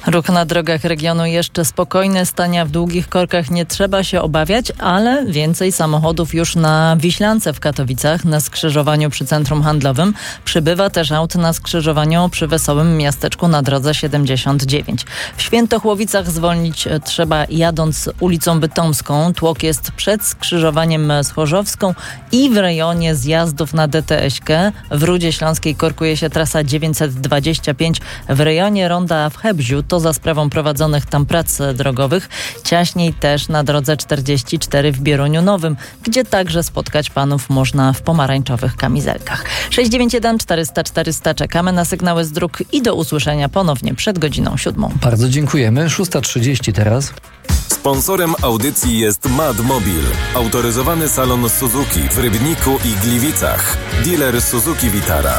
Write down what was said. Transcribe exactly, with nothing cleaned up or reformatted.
Ruch na drogach regionu jeszcze spokojny, stania w długich korkach nie trzeba się obawiać, ale więcej samochodów już na Wiślance w Katowicach, na skrzyżowaniu przy centrum handlowym. Przybywa też aut na skrzyżowaniu przy Wesołym Miasteczku na drodze siedemdziesiąt dziewięć. W Świętochłowicach zwolnić trzeba jadąc ulicą Bytomską. Tłok jest przed skrzyżowaniem z Chorzowską i w rejonie zjazdów na D T eśkę. W Rudzie Śląskiej korkuje się trasa dziewięćset dwadzieścia pięć w rejonie ronda w Hebziu. To za sprawą prowadzonych tam prac drogowych. Ciaśniej też na drodze czterdzieści cztery w Bieruniu Nowym, gdzie także spotkać panów można w pomarańczowych kamizelkach. sześć dziewięć jeden czterysta czterysta. Czekamy na sygnały z dróg i do usłyszenia ponownie przed godziną siódmą. Bardzo dziękujemy. szósta trzydzieści teraz. Sponsorem audycji jest Madmobil, autoryzowany salon Suzuki w Rybniku i Gliwicach. Dealer Suzuki Vitara.